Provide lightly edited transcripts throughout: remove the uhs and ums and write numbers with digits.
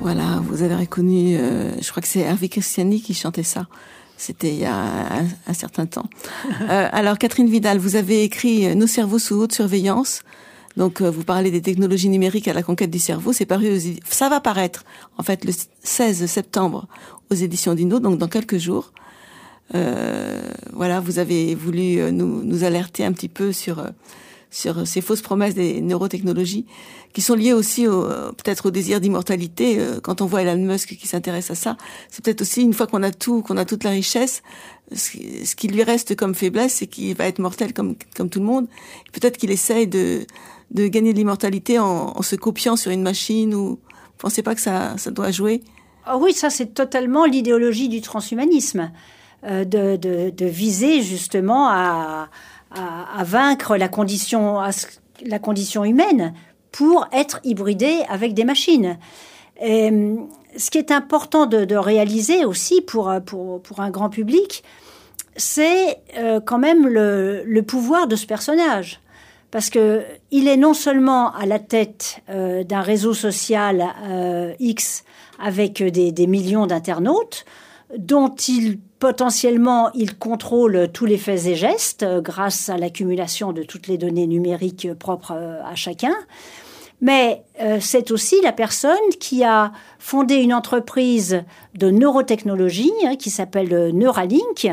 Voilà, vous avez reconnu, je crois que c'est Hervé Christiani qui chantait ça. C'était il y a un certain temps. Alors, Catherine Vidal, vous avez écrit Nos cerveaux sous haute surveillance. Donc, vous parlez des technologies numériques à la conquête du cerveau. C'est paru ça va paraître, en fait, le 16 septembre aux éditions Dino, donc dans quelques jours. Voilà, vous avez voulu nous alerter un petit peu sur ces fausses promesses des neurotechnologies qui sont liées aussi peut-être au désir d'immortalité. Quand on voit Elon Musk qui s'intéresse à ça, c'est peut-être aussi une fois qu'on a toute la richesse, ce qui lui reste comme faiblesse, c'est qu'il va être mortel comme tout le monde. Peut-être qu'il essaye de gagner de l'immortalité en se copiant sur une machine. Ou vous pensez pas que ça doit jouer? Oh oui, ça c'est totalement l'idéologie du transhumanisme, de viser justement à vaincre la condition humaine pour être hybridé avec des machines. Et, ce qui est important de réaliser aussi pour un grand public, c'est quand même le pouvoir de ce personnage. Parce que il est non seulement à la tête d'un réseau social X avec des millions d'internautes, dont potentiellement il contrôle tous les faits et gestes grâce à l'accumulation de toutes les données numériques propres à chacun. Mais c'est aussi la personne qui a fondé une entreprise de neurotechnologie qui s'appelle Neuralink,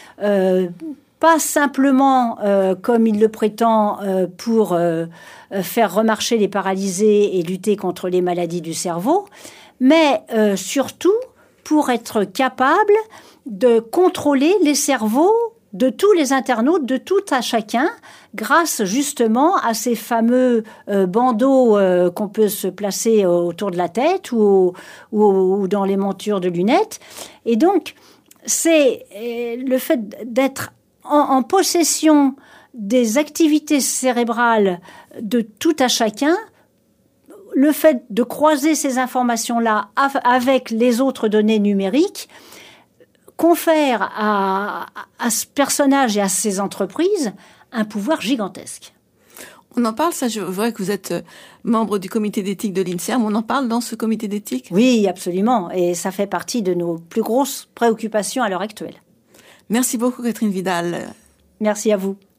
pas simplement, comme il le prétend, pour faire remarcher les paralysés et lutter contre les maladies du cerveau, mais surtout pour être capable de contrôler les cerveaux de tous les internautes, de tout à chacun, grâce justement à ces fameux bandeaux qu'on peut se placer autour de la tête ou dans les montures de lunettes. Et donc, c'est le fait d'être en possession des activités cérébrales de tout à chacun, le fait de croiser ces informations-là avec les autres données numériques confère à ce personnage et à ces entreprises un pouvoir gigantesque. On en parle, ça, je vois que vous êtes membre du comité d'éthique de l'INSERM. On en parle dans ce comité d'éthique? Oui, absolument. Et ça fait partie de nos plus grosses préoccupations à l'heure actuelle. Merci beaucoup, Catherine Vidal. Merci à vous.